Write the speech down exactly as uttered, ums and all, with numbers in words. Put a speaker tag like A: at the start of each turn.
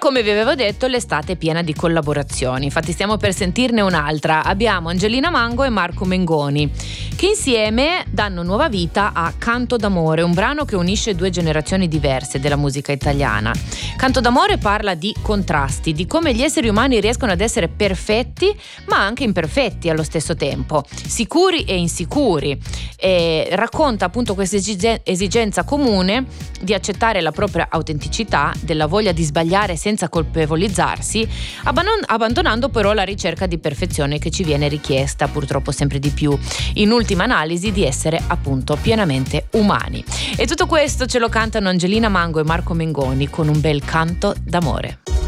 A: come vi avevo detto, l'estate è piena di collaborazioni, infatti stiamo per sentirne un'altra. Abbiamo Angelina Mango e Marco Mengoni, che insieme danno nuova vita a Canto d'amore, un brano che unisce due generazioni diverse della musica italiana. Canto d'amore parla di contrasti, di come gli esseri umani riescono ad essere perfetti ma anche imperfetti allo stesso tempo, sicuri e insicuri, e racconta appunto questa esigenza comune di accettare la propria autenticità, della voglia di sbagliare senza colpevolizzarsi, abbandonando però la ricerca di perfezione che ci viene richiesta purtroppo sempre di più, in ultima analisi di essere appunto pienamente umani. E tutto questo ce lo cantano Angelina Mango e Marco Mengoni con un bel canto d'amore.